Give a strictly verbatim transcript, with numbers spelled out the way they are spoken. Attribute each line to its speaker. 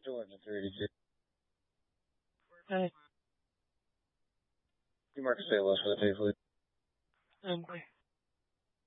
Speaker 1: Georgia three eighty-two.
Speaker 2: Hey.
Speaker 1: You mark Say Less for the pay, please.
Speaker 2: Um,